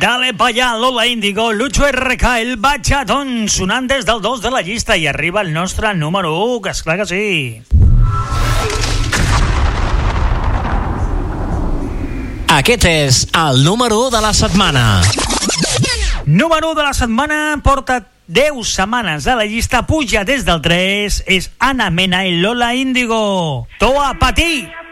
Dale pa allá, Lola Índigo, Lucho RK, el Bachatón, sonant des del 2 de la llista i arriba el nostre número 1, que esclar que sí. Aquest és el número 1 de la setmana. Número 1 de la setmana, porta 10 setmanes a la llista, puja des del 3, és Ana Mena i Lola Índigo. Toa, patir!